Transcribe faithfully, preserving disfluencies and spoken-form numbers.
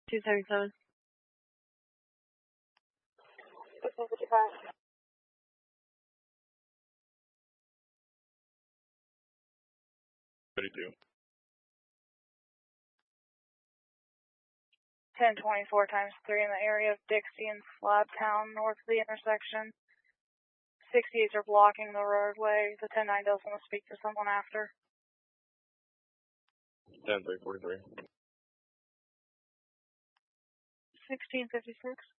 two thirty-seven. fifteen fifty-five. thirty-two. ten twenty-four times three in the area of Dixie and Slabtown, north of the intersection. sixty-eights are blocking the roadway. The ten nine does want to speak to someone after. ten three forty-three. sixteen fifty-six.